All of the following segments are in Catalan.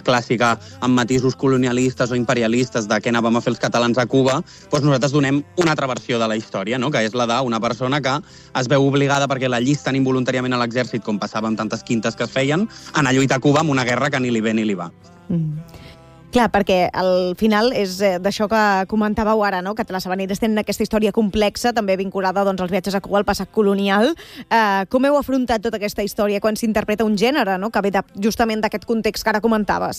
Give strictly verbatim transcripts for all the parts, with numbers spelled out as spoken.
clàssica amb matisos colonialistes o imperialistes de què anàvem a fer els catalans a Cuba, doncs nosaltres donem una altra versió de la història, no? Que és la d'una persona que es veu obligada perquè la llisten involuntàriament a l'exèrcit, com passava amb tantes quintes que es feien, a anar a lluitar a Cuba amb una guerra que ni li ve ni li va. Mm. Clar, perquè al final és d'això que comentàveu ara, no? Que les Habaneres tenen aquesta història complexa, també vinculada doncs, als viatges a Cuba, al passat colonial. Eh, com heu afrontat tota aquesta història quan s'interpreta un gènere, no? Que ve de, justament d'aquest context que ara comentaves?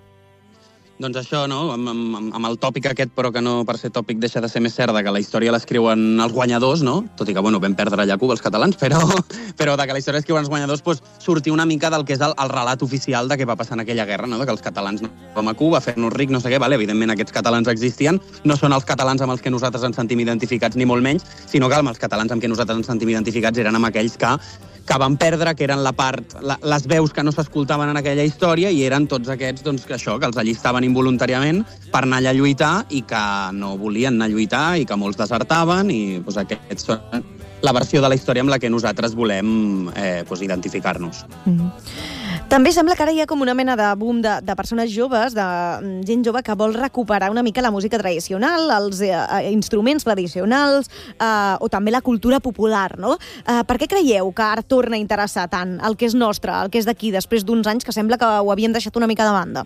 Doncs això, no? Amb, amb, amb el tòpic aquest, però que no per ser tòpic deixa de ser més cert, que la història l'escriuen els guanyadors, no? Tot i que, bueno, vam perdre allà a Cuba els catalans, però, però de que la història l'escriuen els guanyadors, doncs, sortir una mica del que és el, el relat oficial de què va passar en aquella guerra, no? De que els catalans no vam a Cuba a fer-nos ric, no sé què, vale? Evidentment aquests catalans existien, no són els catalans amb els que nosaltres ens sentim identificats, ni molt menys, sinó que amb els catalans amb què nosaltres ens sentim identificats eren amb aquells que que van perdre, que eren la part, la, les veus que no s'escoltaven en aquella història, i eren tots aquests, doncs, que això, que els allistaven involuntàriament per anar allà a lluitar i que no volien anar a lluitar i que molts desertaven, i doncs, aquests són la versió de la història amb la que nosaltres volem eh, doncs, identificar-nos. Mm-hmm. També sembla que ara hi ha com una mena de boom de, de persones joves, de gent jove que vol recuperar una mica la música tradicional, els eh, instruments tradicionals eh, o també la cultura popular, no? Eh, per què creieu que ara torna a interessar tant el que és nostre, el que és d'aquí, després d'uns anys que sembla que ho havien deixat una mica de banda?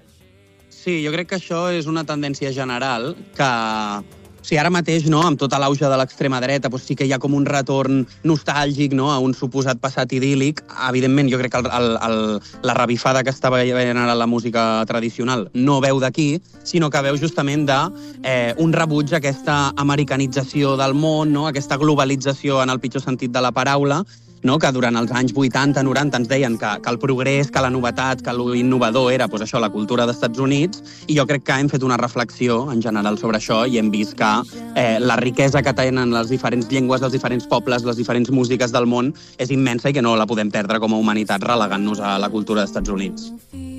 Sí, jo crec que això és una tendència general que... O sigui, ara mateix, no, amb tota l'auge de l'extrema dreta, doncs sí que hi ha com un retorn nostàlgic, no, a un suposat passat idíl·lic. Evidentment, jo crec que el, el, el, la revifada que està veient ara la música tradicional no veu d'aquí, sinó que veu justament de eh, un rebuig a aquesta americanització del món, no, aquesta globalització en el pitjor sentit de la paraula, no? Que durant els anys vuitanta noranta ens deien que, que el progrés, que la novetat, que l'innovador era doncs això, la cultura dels Estats Units, i jo crec que hem fet una reflexió en general sobre això i hem vist que eh, la riquesa que tenen les diferents llengües dels diferents pobles, les diferents músiques del món és immensa i que no la podem perdre com a humanitat relegant-nos a la cultura dels Estats Units.